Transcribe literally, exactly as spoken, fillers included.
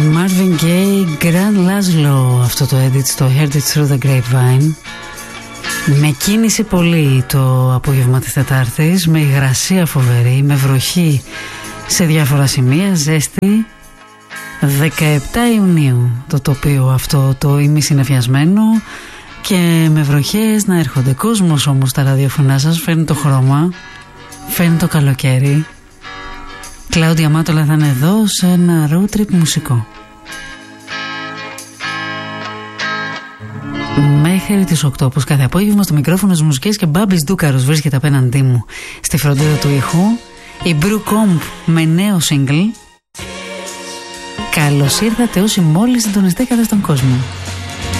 Marvin Gaye, Grand Laszlo, αυτό το edit στο Heard It Through the Grapevine. Με κίνηση πολύ το απόγευμα της Τετάρτης, με υγρασία φοβερή, με βροχή σε διάφορα σημεία, ζέστη. δεκαεπτά Ιουνίου το τοπίο αυτό το ημισυννεφιασμένο και με βροχές να έρχονται. Κόσμος όμως τα ραδιοφωνά σας φέρνει το χρώμα, φέρνει το καλοκαίρι. Κλάουδια Μάτολα θα είναι εδώ σε ένα road trip μουσικό. Μέχρι τις οκτώ, όπως κάθε απόγευμα, στο μικρόφωνο της μουσικής και Μπάμπης Ντούκαρος βρίσκεται απέναντί μου στη φροντίδα του ήχου. Η Brew Comp με νέο single. Καλώς ήρθατε όσοι μόλις συντονιστήκατε στον κόσμο.